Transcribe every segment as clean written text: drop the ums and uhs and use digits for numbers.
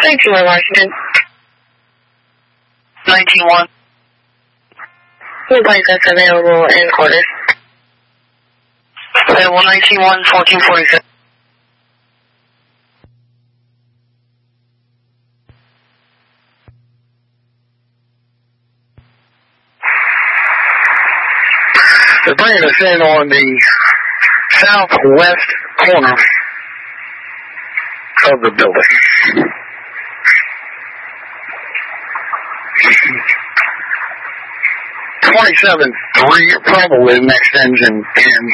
19-1 Washington. 19-1. New planes that's available in quarters. Available 19-1, 1447. They're bringing us in on the southwest corner of the building. .27-3, probably next engine in.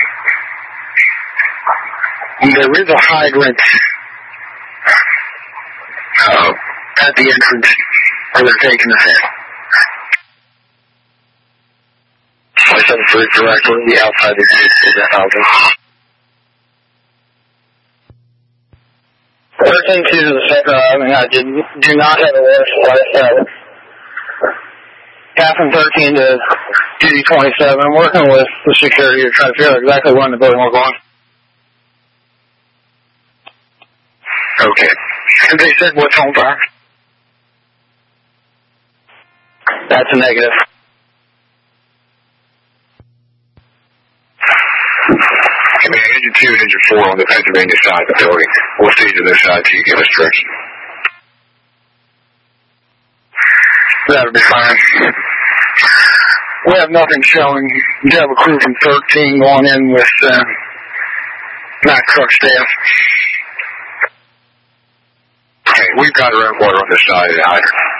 There is a hydrant at the entrance where they're taking us in. 27-3, correct. We're the outside of the housing. 13-2 to the second. I do not have a list, but I have Captain 13 to Duty 27. I'm working with the security to try to figure out exactly where in the building we're going. Okay. And they said what's on fire? That's a negative. Command, Engine 2 and Engine 4 on the Pennsylvania side of the building. We'll see to this side till you give us direction. That'll be fine. We have nothing showing. You have a crew from 13 going in with Mack truck staff. Okay, we've got our own water on this side of the hydrant.